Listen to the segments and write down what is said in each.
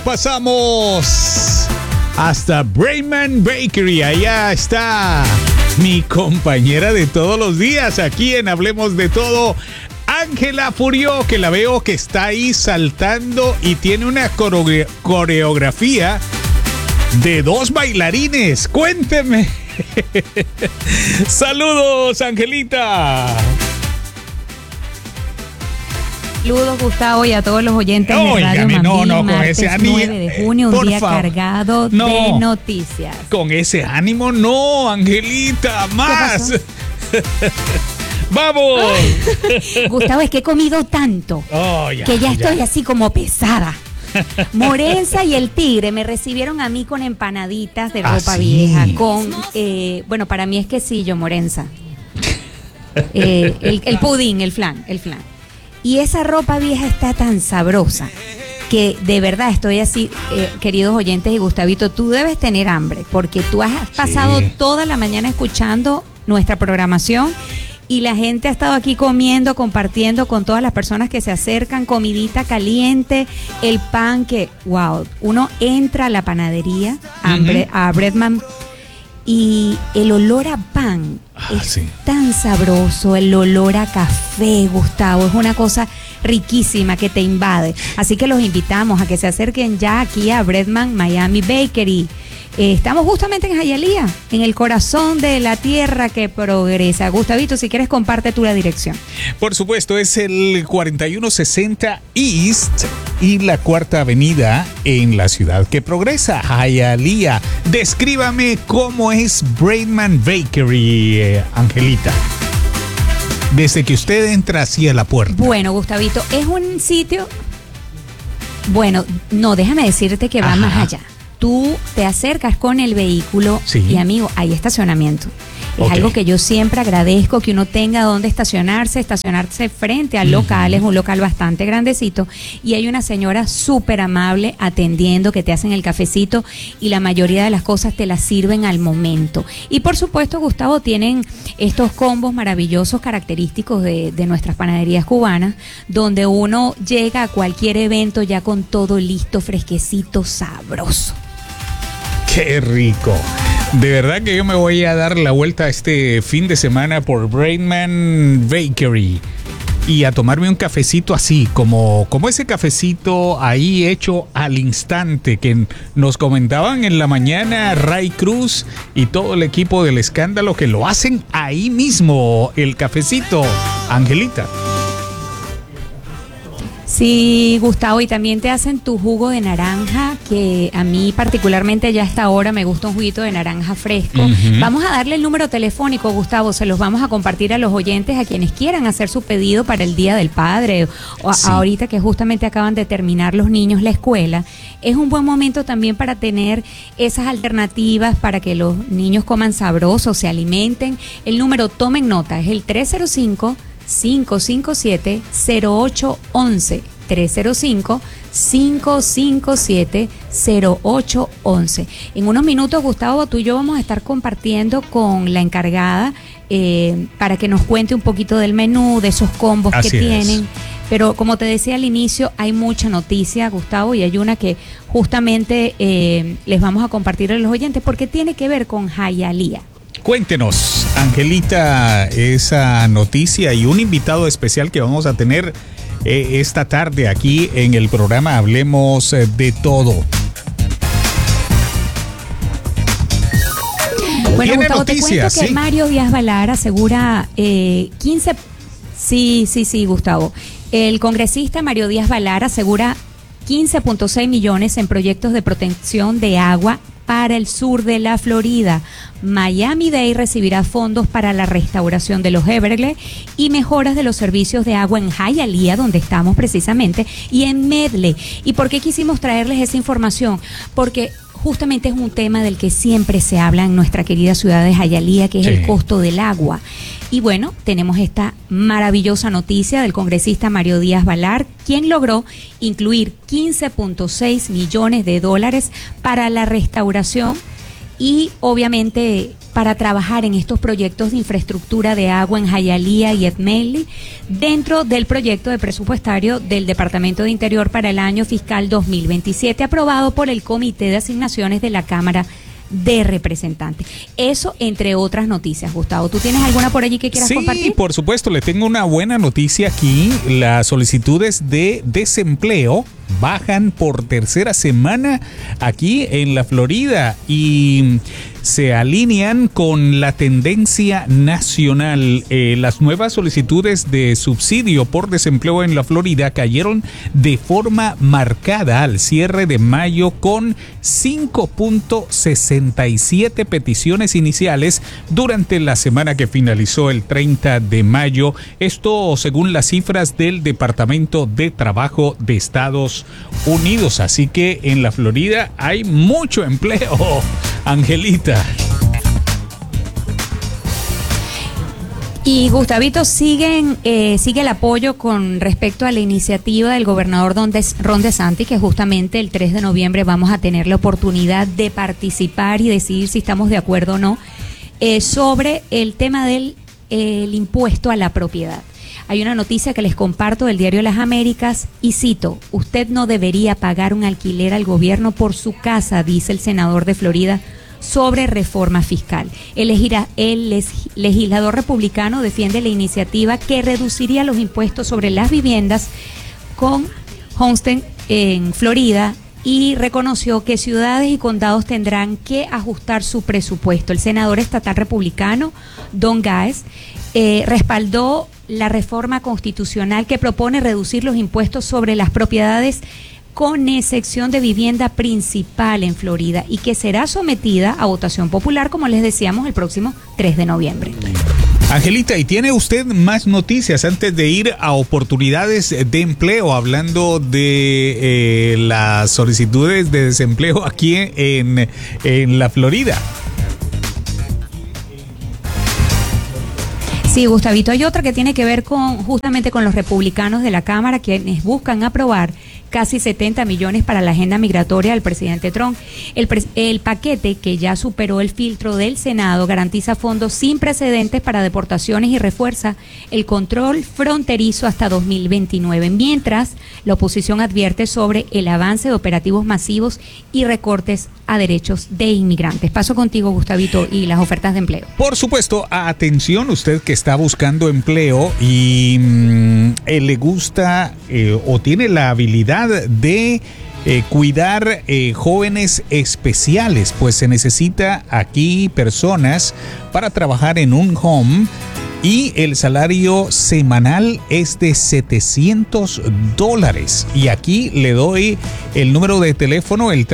pasamos hasta Braidman Bakery. Allá está mi compañera de todos los días aquí en Hablemos de Todo, Ángela Furió, que la veo que está ahí saltando y tiene una coreografía de 2 bailarines. Cuénteme. Saludos, Angelita. Saludos, Gustavo, y a todos los oyentes de Radio Mambí, con martes ese ánimo, 9 de junio, un día cargado de noticias. Con ese ánimo, no, Angelita, más. ¡Vamos! Gustavo, es que he comido tanto que ya estoy así como pesada. Morenza y el Tigre me recibieron a mí con empanaditas de ropa vieja, con, bueno, para mí es quesillo, Morenza. El pudín, el flan. Y esa ropa vieja está tan sabrosa que de verdad estoy así, queridos oyentes y Gustavito, tú debes tener hambre porque tú has pasado toda la mañana escuchando nuestra programación y la gente ha estado aquí comiendo, compartiendo con todas las personas que se acercan, comidita caliente, el pan que, wow, uno entra a la panadería, a Braidman, y el olor a pan es tan sabroso, el olor a café, Gustavo, es una cosa riquísima que te invade. Así que los invitamos a que se acerquen ya aquí a Braidman Miami Bakery. Estamos justamente en Hialeah, en el corazón de la tierra que progresa. Gustavito, si quieres, comparte tú la dirección. Por supuesto, es el 4160 East y la 4ª Avenida en la ciudad que progresa, Hialeah. Descríbame cómo es Braidman Bakery, Angelita. Desde que usted entra hacia la puerta. Bueno, Gustavito, es un sitio... Bueno, no, déjame decirte que va más allá. Tú te acercas con el vehículo y, amigo, hay estacionamiento. Es algo que yo siempre agradezco, que uno tenga donde estacionarse frente al local. Es un local bastante grandecito y hay una señora súper amable atendiendo, que te hacen el cafecito y la mayoría de las cosas te las sirven al momento. Y por supuesto, Gustavo, tienen estos combos maravillosos característicos de nuestras panaderías cubanas, donde uno llega a cualquier evento ya con todo listo, fresquecito, sabroso. ¡Qué rico! De verdad que yo me voy a dar la vuelta este fin de semana por Braidman Bakery y a tomarme un cafecito así, como ese cafecito ahí hecho al instante que nos comentaban en la mañana Ray Cruz y todo el equipo del Escándalo, que lo hacen ahí mismo, el cafecito, Angelita. Sí, Gustavo, y también te hacen tu jugo de naranja, que a mí particularmente ya a esta hora me gusta un juguito de naranja fresco. Vamos a darle el número telefónico, Gustavo, se los vamos a compartir a los oyentes, a quienes quieran hacer su pedido para el Día del Padre, o ahorita que justamente acaban de terminar los niños la escuela. Es un buen momento también para tener esas alternativas para que los niños coman sabroso, se alimenten. El número, tomen nota, es el 305-557-0811. 305-557-0811. En unos minutos, Gustavo, tú y yo vamos a estar compartiendo con la encargada para que nos cuente un poquito del menú, de esos combos que tienen. Pero como te decía al inicio, hay mucha noticia, Gustavo, y hay una que justamente les vamos a compartir a los oyentes porque tiene que ver con Hialeah. Cuéntenos, Angelita, esa noticia y un invitado especial que vamos a tener esta tarde aquí en el programa Hablemos de Todo. Bueno, Gustavo, te cuento que Mario Díaz Valar asegura 15... Sí, Gustavo. El congresista Mario Díaz Valar asegura 15.6 millones en proyectos de protección de agua para el sur de la Florida. Miami-Dade recibirá fondos para la restauración de los Everglades y mejoras de los servicios de agua en Hialeah, donde estamos precisamente, y en Medley. ¿Y por qué quisimos traerles esa información? Porque justamente es un tema del que siempre se habla en nuestra querida ciudad de Hialeah, que es el costo del agua. Y bueno, tenemos esta maravillosa noticia del congresista Mario Díaz Valar, quien logró incluir 15.6 millones de dólares para la restauración y obviamente para trabajar en estos proyectos de infraestructura de agua en Hialeah y Edmeley dentro del proyecto de presupuestario del Departamento de Interior para el año fiscal 2027 aprobado por el Comité de Asignaciones de la Cámara de Representantes. Eso entre otras noticias. Gustavo, ¿tú tienes alguna por allí que quieras compartir? Sí, por supuesto, le tengo una buena noticia aquí. Las solicitudes de desempleo bajan por tercera semana aquí en la Florida y se alinean con la tendencia nacional. Las nuevas solicitudes de subsidio por desempleo en la Florida cayeron de forma marcada al cierre de mayo con 5.67 peticiones iniciales durante la semana que finalizó el 30 de mayo. Esto según las cifras del Departamento de Trabajo de Estados Unidos. Así que en la Florida hay mucho empleo, Angelita. Y Gustavito, sigue el apoyo con respecto a la iniciativa del gobernador Ron DeSantis, que justamente el 3 de noviembre vamos a tener la oportunidad de participar y decidir si estamos de acuerdo o no sobre el tema del impuesto a la propiedad. Hay una noticia que les comparto del Diario de las Américas y cito: usted no debería pagar un alquiler al gobierno por su casa, dice el senador de Florida sobre reforma fiscal. El legislador republicano defiende la iniciativa que reduciría los impuestos sobre las viviendas con Homestead en Florida y reconoció que ciudades y condados tendrán que ajustar su presupuesto. El senador estatal republicano Don Gaes respaldó la reforma constitucional que propone reducir los impuestos sobre las propiedades con excepción de vivienda principal en Florida y que será sometida a votación popular, como les decíamos, el próximo 3 de noviembre. Angelita, ¿y tiene usted más noticias antes de ir a oportunidades de empleo, hablando de las solicitudes de desempleo aquí en la Florida? Sí, Gustavito, hay otra que tiene que ver justamente con los republicanos de la Cámara, quienes buscan aprobar casi 70 millones para la agenda migratoria del presidente Trump. El paquete, que ya superó el filtro del Senado, garantiza fondos sin precedentes para deportaciones y refuerza el control fronterizo hasta 2029, mientras la oposición advierte sobre el avance de operativos masivos y recortes a derechos de inmigrantes. Paso contigo, Gustavito, y las ofertas de empleo. Por supuesto, atención, usted que está buscando empleo y le gusta o tiene la habilidad de cuidar jóvenes especiales, pues se necesita aquí personas para trabajar en un home y el salario semanal es de $700. Y aquí le doy el número de teléfono, el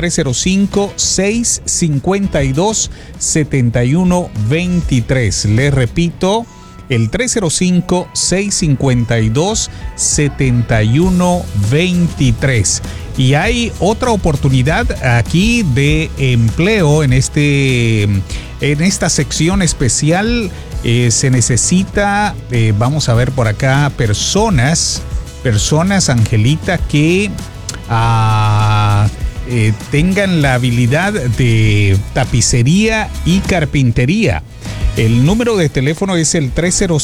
305-652-7123. Le repito, el 305-652-7123. Y hay otra oportunidad aquí de empleo en esta sección especial. Se necesita, vamos a ver por acá, personas, Angelita, que tengan la habilidad de tapicería y carpintería. El número de teléfono es el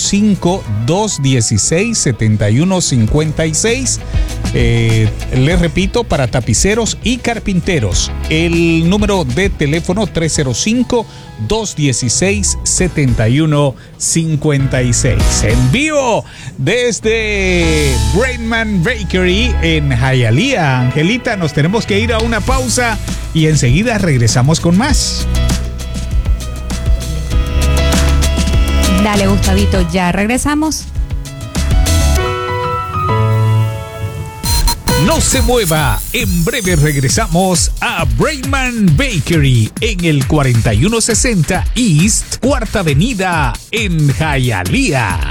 305-216-7156. Les repito, para tapiceros y carpinteros, el número de teléfono 305-216-7156. En vivo desde Braidman Bakery en Hialeah. Angelita, nos tenemos que ir a una pausa y enseguida regresamos con más. Dale, Gustavito, ya regresamos. No se mueva, en breve regresamos a Braidman Bakery en el 4160 East, Cuarta Avenida en Hialeah.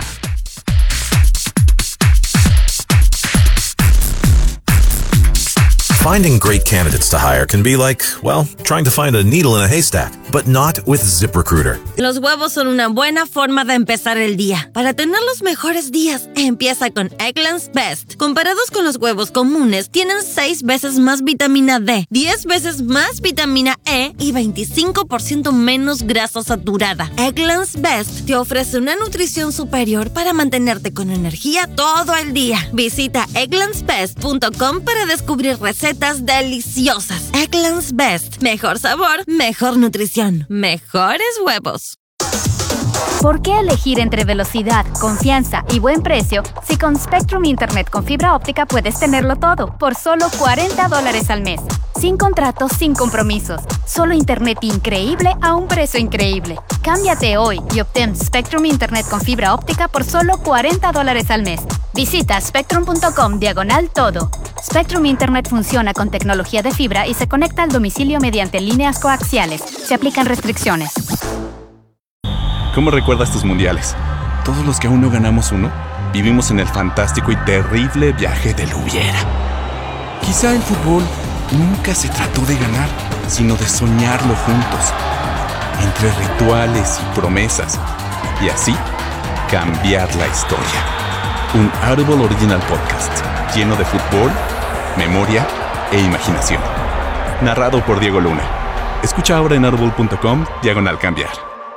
Finding great candidates to hire can be like, well, trying to find a needle in a haystack, but not with ZipRecruiter. Los huevos son una buena forma de empezar el día. Para tener los mejores días, empieza con Eggland's Best. Comparados con los huevos comunes, tienen 6 veces más vitamina D, 10 veces más vitamina E y 25% menos grasa saturada. Eggland's Best te ofrece una nutrición superior para mantenerte con energía todo el día. Visita egglandsbest.com para descubrir recetas deliciosas. Eggland's Best. Mejor sabor, mejor nutrición, mejores huevos. ¿Por qué elegir entre velocidad, confianza y buen precio si con Spectrum Internet con fibra óptica puedes tenerlo todo por solo $40 al mes? Sin contratos, sin compromisos. Solo Internet increíble a un precio increíble. Cámbiate hoy y obtén Spectrum Internet con fibra óptica por solo $40 al mes. Visita spectrum.com/todo. Spectrum Internet funciona con tecnología de fibra y se conecta al domicilio mediante líneas coaxiales. Se aplican restricciones. ¿Cómo recuerdas tus mundiales? Todos los que aún no ganamos uno, vivimos en el fantástico y terrible viaje del hubiera. Quizá el fútbol nunca se trató de ganar, sino de soñarlo juntos, entre rituales y promesas, y así cambiar la historia. Un Audible Original Podcast, lleno de fútbol, memoria e imaginación. Narrado por Diego Luna. Escucha ahora en audible.com/cambiar.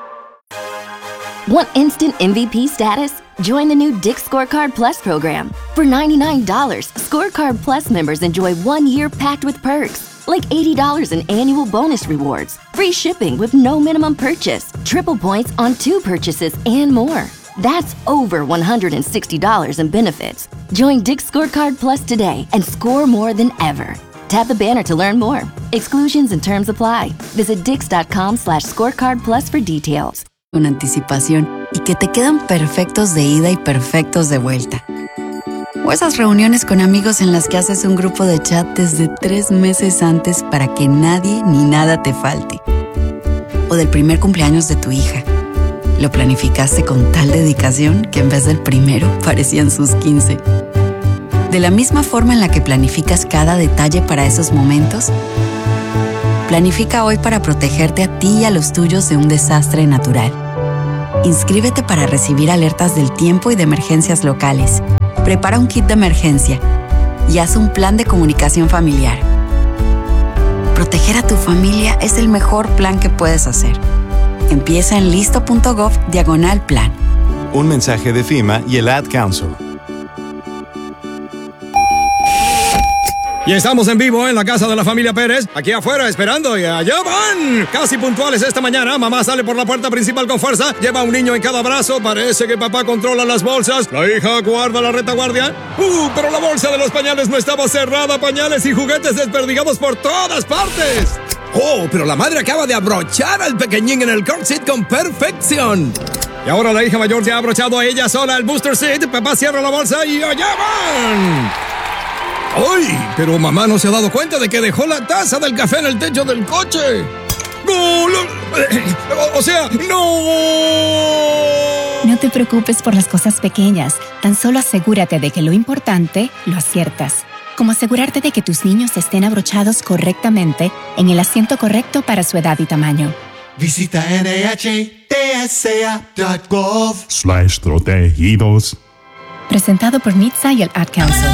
Want instant MVP status? Join the new Dick's Scorecard Plus program. For $99, Scorecard Plus members enjoy 1 year packed with perks, like $80 in annual bonus rewards, free shipping with no minimum purchase, triple points on 2 purchases, and more. That's over $160 in benefits. Join Dick's Scorecard Plus today and score more than ever. Tap the banner to learn more. Exclusions and terms apply. Visit dix.com/scorecard plus for details. Con anticipación y que te quedan perfectos de ida y perfectos de vuelta. O esas reuniones con amigos en las que haces un grupo de chat desde 3 meses antes para que nadie ni nada te falte. O del primer cumpleaños de tu hija. Lo planificaste con tal dedicación que en vez del primero parecían sus 15. De la misma forma en la que planificas cada detalle para esos momentos, planifica hoy para protegerte a ti y a los tuyos de un desastre natural. Inscríbete para recibir alertas del tiempo y de emergencias locales. Prepara un kit de emergencia y haz un plan de comunicación familiar. Proteger a tu familia es el mejor plan que puedes hacer. Empieza en listo.gov/plan. Un mensaje de FEMA y el Ad Council. Y estamos en vivo en la casa de la familia Pérez, aquí afuera esperando y allá van. Casi puntuales esta mañana, mamá sale por la puerta principal con fuerza, lleva a un niño en cada brazo, parece que papá controla las bolsas, la hija guarda la retaguardia. Pero la bolsa de los pañales no estaba cerrada, pañales y juguetes desperdigados por todas partes. Pero la madre acaba de abrochar al pequeñín en el car seat con perfección. Y ahora la hija mayor se ha abrochado a ella sola el booster seat, papá cierra la bolsa y allá van. ¡Ay! Pero mamá no se ha dado cuenta de que dejó la taza del café en el techo del coche. ¡No! O sea, ¡no! No te preocupes por las cosas pequeñas. Tan solo asegúrate de que lo importante lo aciertas. Como asegurarte de que tus niños estén abrochados correctamente en el asiento correcto para su edad y tamaño. Visita NHTSA.gov/protegidos. Presentado por NHTSA y el Ad Council.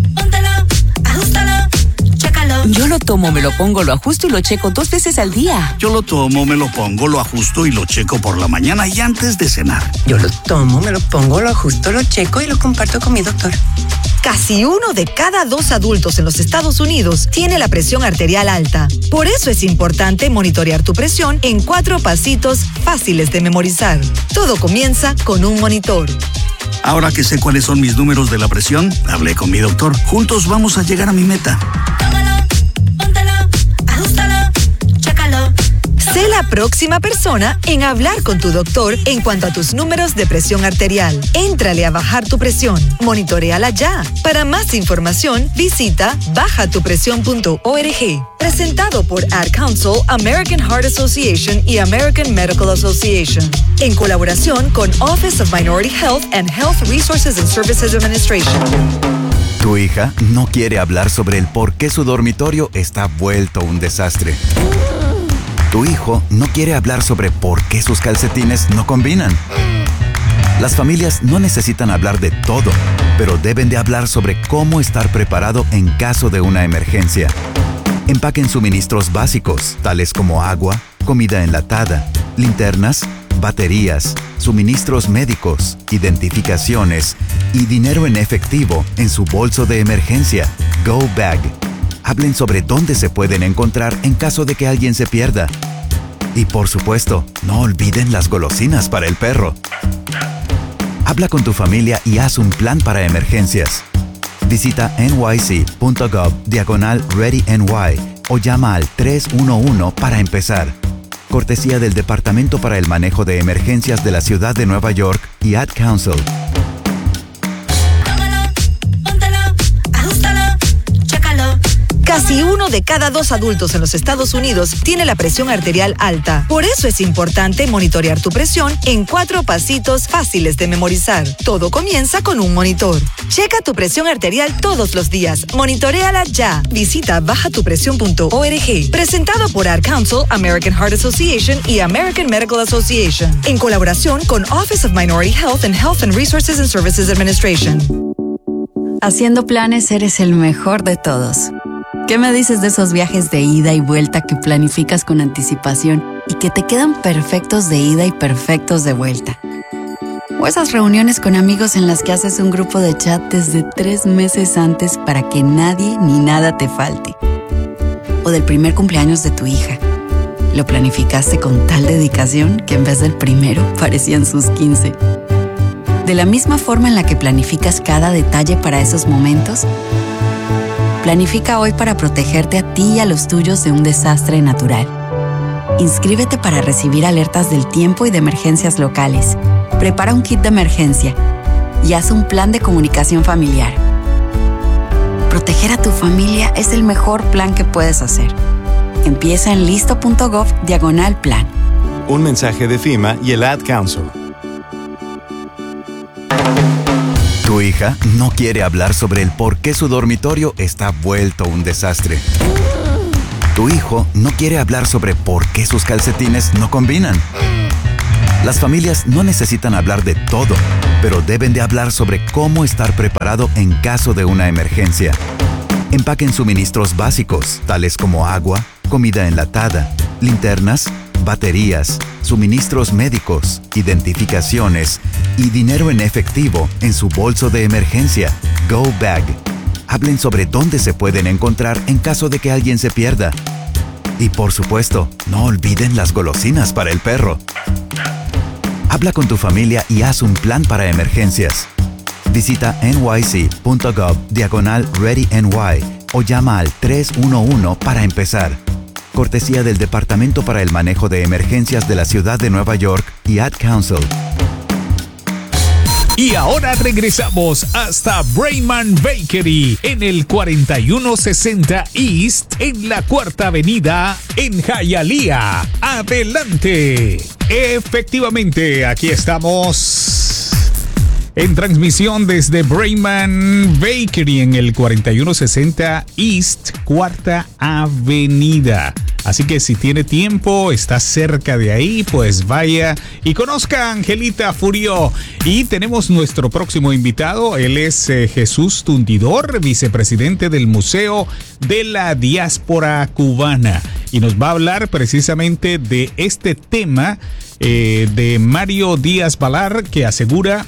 Yo lo tomo, me lo pongo, lo ajusto y lo checo 2 veces al día. Yo lo tomo, me lo pongo, lo ajusto y lo checo por la mañana y antes de cenar. Yo lo tomo, me lo pongo, lo ajusto, lo checo y lo comparto con mi doctor. Casi 1 de cada 2 adultos en los Estados Unidos tiene la presión arterial alta. Por eso es importante monitorear tu presión en 4 pasitos fáciles de memorizar. Todo comienza con un monitor. Ahora que sé cuáles son mis números de la presión, hablé con mi doctor. Juntos vamos a llegar a mi meta. Sé la próxima persona en hablar con tu doctor en cuanto a tus números de presión arterial. Éntrale a bajar tu presión. Monitoréala ya. Para más información, visita bajatupresión.org. Presentado por Ad Council, American Heart Association y American Medical Association. En colaboración con Office of Minority Health and Health Resources and Services Administration. Tu hija no quiere hablar sobre el por qué su dormitorio está vuelto un desastre. Tu hijo no quiere hablar sobre por qué sus calcetines no combinan. Las familias no necesitan hablar de todo, pero deben de hablar sobre cómo estar preparado en caso de una emergencia. Empaquen suministros básicos, tales como agua, comida enlatada, linternas, baterías, suministros médicos, identificaciones y dinero en efectivo en su bolso de emergencia, Go Bag. Hablen sobre dónde se pueden encontrar en caso de que alguien se pierda. Y por supuesto, no olviden las golosinas para el perro. Habla con tu familia y haz un plan para emergencias. Visita nyc.gov/ReadyNY o llama al 311 para empezar. Cortesía del Departamento para el Manejo de Emergencias de la Ciudad de Nueva York y Ad Council. Casi 1 de cada 2 adultos en los Estados Unidos tiene la presión arterial alta. Por eso es importante monitorear tu presión en 4 pasitos fáciles de memorizar. Todo comienza con un monitor. Checa tu presión arterial todos los días. Monitoréala ya. Visita bajatupresión.org. Presentado por Ad Council, American Heart Association y American Medical Association. En colaboración con Office of Minority Health and Health and Resources and Services Administration. Haciendo planes eres el mejor de todos. ¿Qué me dices de esos viajes de ida y vuelta que planificas con anticipación y que te quedan perfectos de ida y perfectos de vuelta? O esas reuniones con amigos en las que haces un grupo de chat desde 3 meses antes para que nadie ni nada te falte. O del primer cumpleaños de tu hija. Lo planificaste con tal dedicación que en vez del primero parecían sus 15. De la misma forma en la que planificas cada detalle para esos momentos, planifica hoy para protegerte a ti y a los tuyos de un desastre natural. Inscríbete para recibir alertas del tiempo y de emergencias locales. Prepara un kit de emergencia y haz un plan de comunicación familiar. Proteger a tu familia es el mejor plan que puedes hacer. Empieza en listo.gov/plan. Un mensaje de FEMA y el Ad Council. Tu hija no quiere hablar sobre el por qué su dormitorio está vuelto un desastre. Tu hijo no quiere hablar sobre por qué sus calcetines no combinan. Las familias no necesitan hablar de todo, pero deben de hablar sobre cómo estar preparado en caso de una emergencia. Empaquen suministros básicos, tales como agua, comida enlatada, linternas, baterías, suministros médicos, identificaciones y dinero en efectivo en su bolso de emergencia, Go Bag. Hablen sobre dónde se pueden encontrar en caso de que alguien se pierda. Y por supuesto, no olviden las golosinas para el perro. Habla con tu familia y haz un plan para emergencias. Visita nyc.gov/ReadyNY o llama al 311 para empezar. Cortesía del Departamento para el Manejo de Emergencias de la Ciudad de Nueva York y Ad Council. Y ahora regresamos hasta Brayman Bakery en el 4160 East en la 4ª Avenida en Hialeah. ¡Adelante! Efectivamente, aquí estamos en transmisión desde Brayman Bakery en el 4160 East, 4ª Avenida. Así que si tiene tiempo, está cerca de ahí, pues vaya y conozca a Angelita Furió. Y tenemos nuestro próximo invitado, él es Jesús Tundidor, vicepresidente del Museo de la Diáspora Cubana. Y nos va a hablar precisamente de este tema de Mario Díaz Balar, que asegura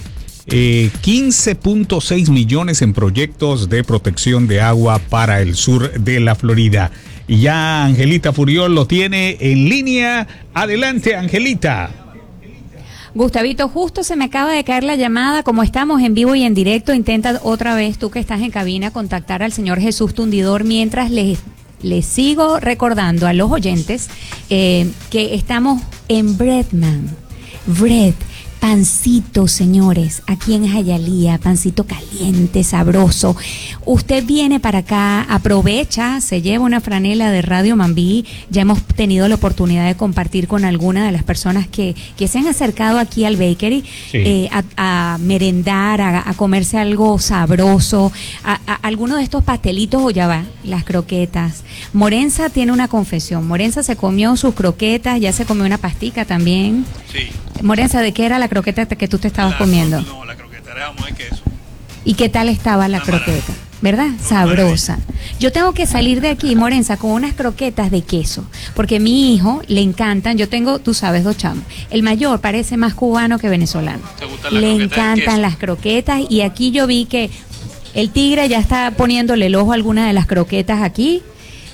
15.6 millones en proyectos de protección de agua para el sur de la Florida. Y ya Angelita Furió lo tiene en línea. Adelante, Angelita. Gustavito, justo se me acaba de caer la llamada. Como estamos en vivo y en directo, intenta otra vez, tú que estás en cabina, contactar al señor Jesús Tundidor mientras les sigo recordando a los oyentes que estamos en Breadman. Bread Pancito, señores, aquí en Hialeah, pancito caliente, sabroso. Usted viene para acá, aprovecha, se lleva una franela de Radio Mambí. Ya hemos tenido la oportunidad de compartir con alguna de las personas que se han acercado aquí al bakery, sí, a merendar, a comerse algo sabroso, a alguno de estos pastelitos, o ya va, las croquetas. Morenza tiene una confesión. Morenza se comió sus croquetas, ya se comió una pastica también. Sí. Morenza, ¿de qué era la croqueta que tú te estabas comiendo? No, la croqueta era jamón de queso. ¿Y qué tal estaba la croqueta? ¿Verdad? Sabrosa. Yo tengo que salir de aquí, Morenza, con unas croquetas de queso, porque a mi hijo le encantan. Yo tengo, tú sabes, 2 chamos. El mayor parece más cubano que venezolano. Le encantan las croquetas, y aquí yo vi que el tigre ya está poniéndole el ojo a alguna de las croquetas aquí.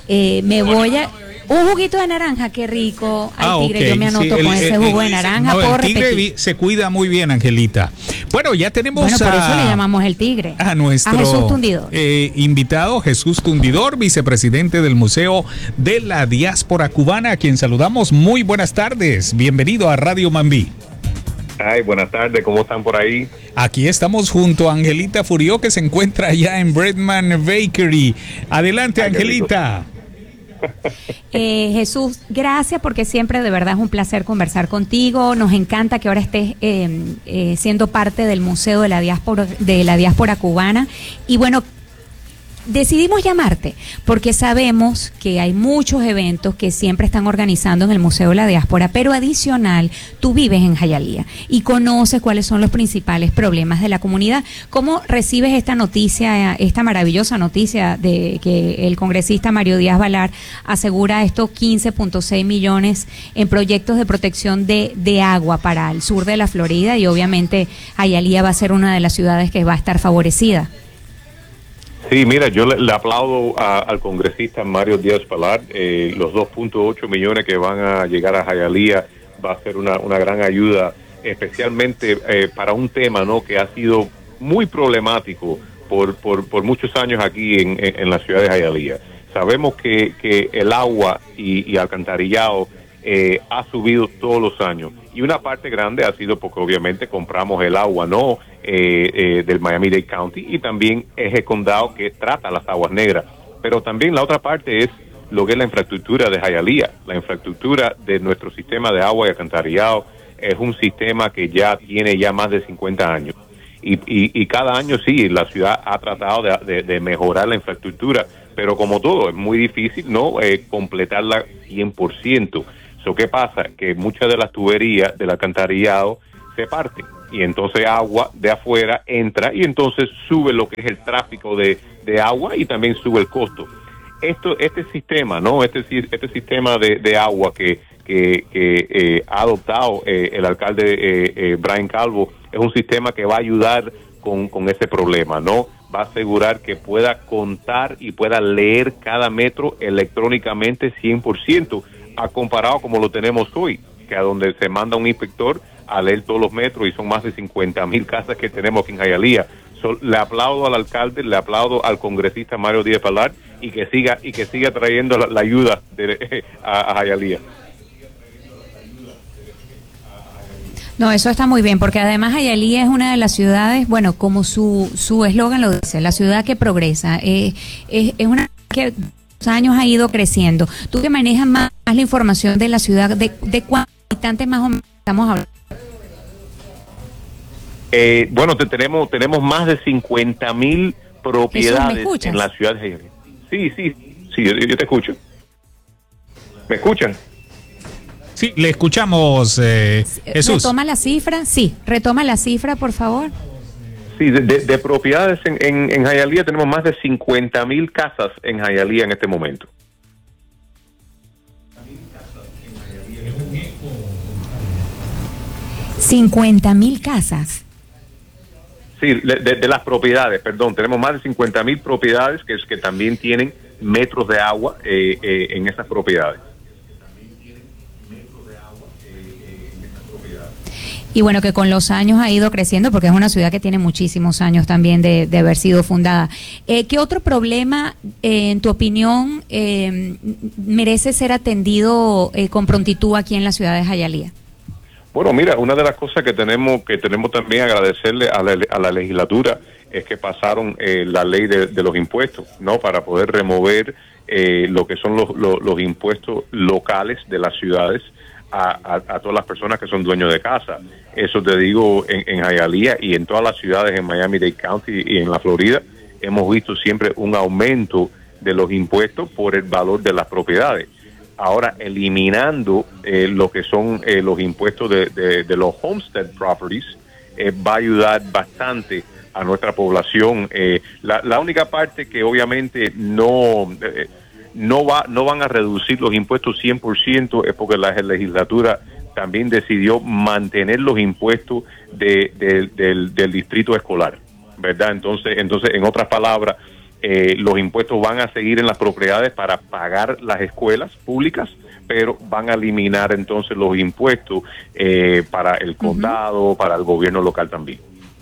Un juguito de naranja, qué rico. Al tigre, okay, yo me anoto sí, con ese jugo de naranja. No, el tigre se cuida muy bien, Angelita. Bueno, ya tenemos por eso le llamamos el tigre. A nuestro Jesús Tundidor. Invitado, Jesús Tundidor, vicepresidente del Museo de la Diáspora Cubana, a quien saludamos. Muy buenas tardes. Bienvenido a Radio Mambí. Ay, buenas tardes, ¿cómo están por ahí? Aquí estamos junto a Angelita Furió, que se encuentra allá en Breadman Bakery. Adelante, Angelita. Jesús, gracias, porque siempre de verdad es un placer conversar contigo. Nos encanta que ahora estés siendo parte del Museo de la Diáspora Cubana. Y bueno, decidimos llamarte porque sabemos que hay muchos eventos que siempre están organizando en el Museo de la Diáspora, pero adicional, tú vives en Hialeah y conoces cuáles son los principales problemas de la comunidad. ¿Cómo recibes esta noticia, esta maravillosa noticia de que el congresista Mario Díaz Balart asegura estos 15.6 millones en proyectos de protección de agua para el sur de la Florida, y obviamente Hialeah va a ser una de las ciudades que va a estar favorecida? Sí, mira, yo le aplaudo al congresista Mario Díaz Balart. Los 2.8 millones que van a llegar a Hialeah va a ser una gran ayuda, especialmente para un tema, ¿no?, que ha sido muy problemático por muchos años aquí en la ciudad de Hialeah. Sabemos que el agua y alcantarillado ha subido todos los años, y una parte grande ha sido porque obviamente compramos el agua, ¿no?, del Miami-Dade County, y también es el condado que trata las aguas negras. Pero también la otra parte es lo que es la infraestructura de Hialeah. La infraestructura de nuestro sistema de agua y alcantarillado es un sistema que ya tiene más de 50 años. Y cada año sí, la ciudad ha tratado de mejorar la infraestructura, pero como todo, es muy difícil, ¿no?, completarla 100%. ¿Qué pasa? Que muchas de las tuberías del alcantarillado se parten, y entonces agua de afuera entra, y entonces sube lo que es el tráfico de agua, y también sube el costo. Este sistema, ¿no?, este sistema de agua que ha adoptado el alcalde Brian Calvo, es un sistema que va a ayudar con ese problema, ¿no? Va a asegurar que pueda contar y pueda leer cada metro electrónicamente 100%, a comparado como lo tenemos hoy, que a donde se manda un inspector a leer todos los metros, y son más de 50,000 casas que tenemos aquí en Hialeah. Le aplaudo al alcalde, le aplaudo al congresista Mario Díaz Balart, y que siga trayendo la ayuda a Hialeah. No, eso está muy bien, porque además Hialeah es una de las ciudades, bueno, como su eslogan lo dice, la ciudad que progresa. Es una que años ha ido creciendo. Tú que manejas más la información de la ciudad, ¿de cuántos habitantes más o menos estamos hablando? Bueno, tenemos más de 50,000 propiedades en la ciudad de Hialeah. Sí, yo te escucho. ¿Me escuchan? Sí, le escuchamos, Jesús. Retoma la cifra, por favor. Sí, de propiedades en Hialeah tenemos más de 50,000 casas en Hialeah en este momento. ¿50,000 casas? Sí, de las propiedades, perdón, tenemos más de 50,000 propiedades que también tienen metros de agua en esas propiedades. Y bueno, que con los años ha ido creciendo, porque es una ciudad que tiene muchísimos años también de haber sido fundada. ¿Qué otro problema, en tu opinión, merece ser atendido con prontitud aquí en la ciudad de Hialeah? Bueno, mira, una de las cosas que tenemos también agradecerle a la legislatura es que pasaron la ley de los impuestos, ¿no? Para poder remover lo que son los impuestos locales de las ciudades a todas las personas que son dueños de casa. Eso te digo, en Hialeah y en todas las ciudades en Miami-Dade County y en la Florida, hemos visto siempre un aumento de los impuestos por el valor de las propiedades. Ahora, eliminando lo que son los impuestos de los homestead properties, va a ayudar bastante a nuestra población. La única parte que obviamente no van a reducir los impuestos 100% es porque la legislatura también decidió mantener los impuestos del distrito escolar, ¿verdad? Entonces, en otras palabras, los impuestos van a seguir en las propiedades para pagar las escuelas públicas, pero van a eliminar entonces los impuestos para el condado, para el gobierno local también.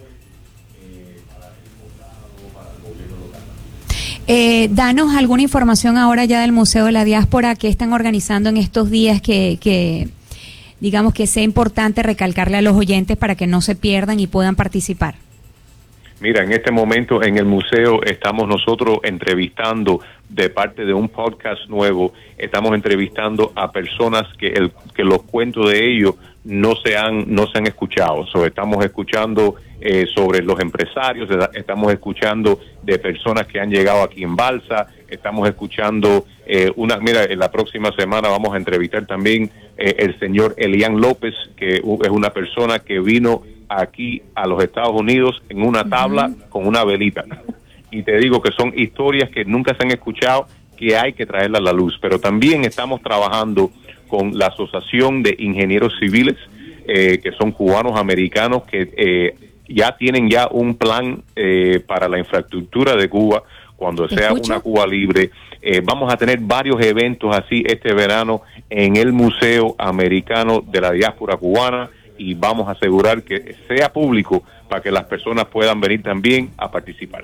Danos alguna información ahora ya del Museo de la Diáspora que están organizando en estos días que digamos que sea importante recalcarle a los oyentes para que no se pierdan y puedan participar. Mira, en este momento en el museo estamos nosotros entrevistando de parte de un podcast nuevo, estamos entrevistando a personas que los cuentos de ellos no se han escuchado. Estamos escuchando sobre los empresarios, estamos escuchando de personas que han llegado aquí en balsa, estamos escuchando mira, en la próxima semana vamos a entrevistar también el señor Elian López, que es una persona que vino aquí a los Estados Unidos en una tabla con una velita. Y te digo que son historias que nunca se han escuchado, que hay que traerlas a la luz. Pero también estamos trabajando con la Asociación de Ingenieros Civiles, que son cubanos americanos, que ya tienen ya un plan para la infraestructura de Cuba cuando sea una Cuba libre. Vamos a tener varios eventos así este verano en el Museo Americano de la Diáspora Cubana, y vamos a asegurar que sea público para que las personas puedan venir también a participar.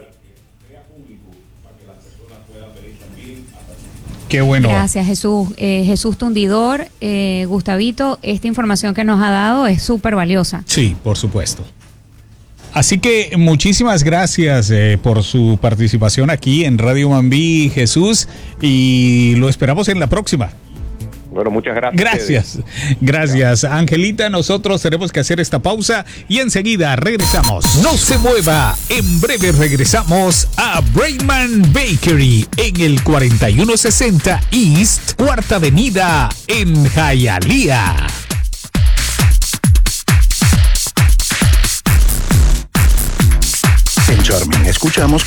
Qué bueno. Gracias, Jesús. Jesús Tundidor, Gustavito, esta información que nos ha dado es súper valiosa. Sí, por supuesto. Así que muchísimas gracias por su participación aquí en Radio Mambí, Jesús, y lo esperamos en la próxima. Bueno, muchas gracias. Gracias. Angelita, nosotros tenemos que hacer esta pausa y enseguida regresamos. No se mueva, en breve regresamos a Braidman Bakery en el 4160 East, Cuarta Avenida en Hialeah. En Charmin escuchamos